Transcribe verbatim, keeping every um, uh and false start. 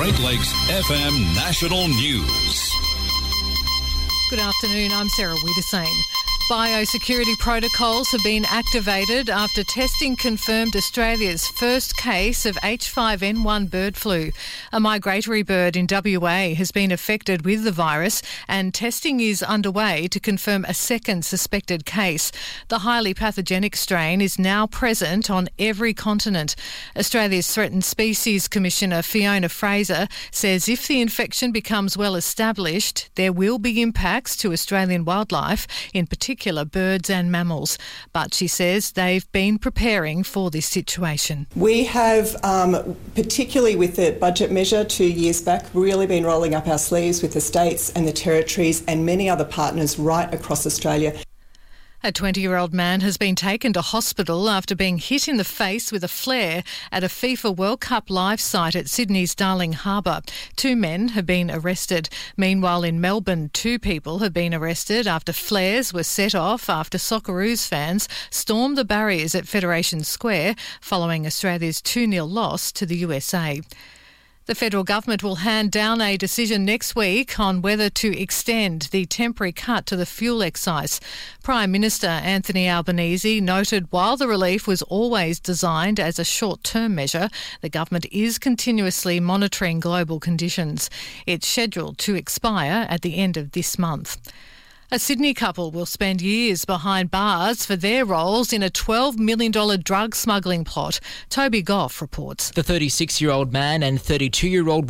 Great Lakes F M National News. Good afternoon, I'm Sarah Wiedersane. Biosecurity protocols have been activated after testing confirmed Australia's first case of H five N one bird flu. A migratory bird in W A has been affected with the virus and testing is underway to confirm a second suspected case. The highly pathogenic strain is now present on every continent. Australia's Threatened Species Commissioner Fiona Fraser says if the infection becomes well established, there will be impacts to Australian wildlife, in particular birds and mammals. But she says they've been preparing for this situation. We have, um, particularly with the budget measure two years back, really been rolling up our sleeves with the states and the territories and many other partners right across Australia. A twenty-year-old man has been taken to hospital after being hit in the face with a flare at a FIFA World Cup live site at Sydney's Darling Harbour. Two men have been arrested. Meanwhile, in Melbourne, two people have been arrested after flares were set off after Socceroos fans stormed the barriers at Federation Square following Australia's two nil loss to the U S A. The federal government will hand down a decision next week on whether to extend the temporary cut to the fuel excise. Prime Minister Anthony Albanese noted while the relief was always designed as a short-term measure, the government is continuously monitoring global conditions. It's scheduled to expire at the end of this month. A Sydney couple will spend years behind bars for their roles in a twelve million dollars drug smuggling plot. Toby Goff reports. The thirty-six-year-old man and thirty-two-year-old